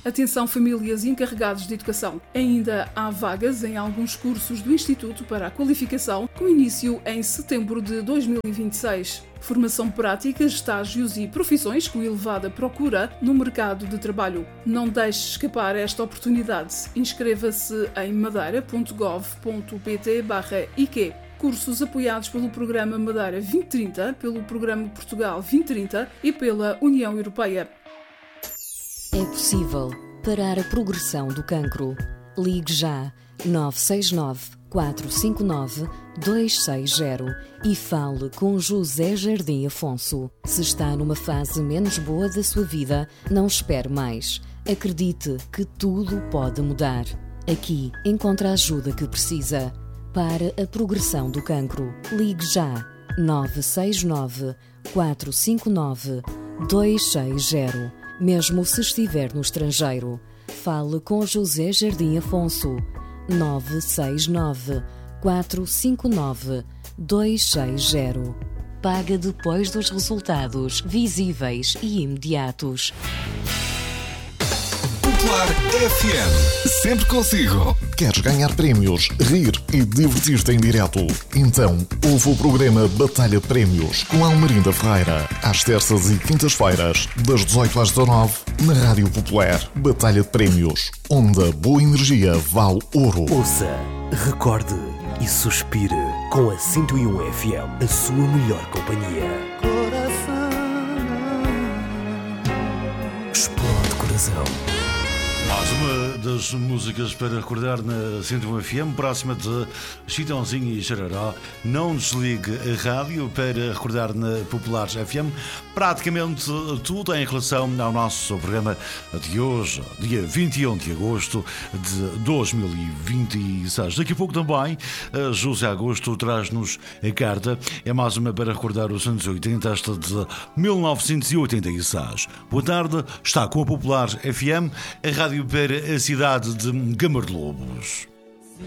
Atenção famílias e encarregados de educação. Ainda há vagas em alguns cursos do Instituto para a Qualificação, com início em setembro de 2026. Formação prática, estágios e profissões com elevada procura no mercado de trabalho. Não deixe escapar esta oportunidade. Inscreva-se em madeira.gov.pt/IQ. Cursos apoiados pelo Programa Madeira 2030, pelo Programa Portugal 2030 e pela União Europeia. É possível parar a progressão do cancro. Ligue já 969 459 260 e fale com José Jardim Afonso. Se está numa fase menos boa da sua vida, não espere mais. Acredite que tudo pode mudar. Aqui encontra a ajuda que precisa. Para a progressão do cancro, ligue já 969 459 260. Mesmo se estiver no estrangeiro, fale com José Jardim Afonso. 969 459 260. Paga depois dos resultados visíveis e imediatos. Popular FM. Sempre consigo. Queres ganhar prémios, rir e divertir-te em direto? Então, ouve o programa Batalha de Prémios com Almerinda Ferreira, às terças e quintas-feiras, das 18 às 19, na Rádio Popular. Batalha de Prémios, onde a boa energia vale ouro. Ouça, recorde e suspire com a 101 FM, a sua melhor companhia. Explode coração. Mais uma das músicas para recordar na 101 FM, próxima de Chitãozinho e Xarará. Não desligue a rádio para recordar na Populares FM praticamente tudo em relação ao nosso programa de hoje, dia 21 de agosto de 2026. Daqui a pouco também, José Agosto traz-nos a carta. É mais uma para recordar os anos 80, esta de 1986. Boa tarde, está com a Populares FM, a rádio para a cidade de Gamarlobos.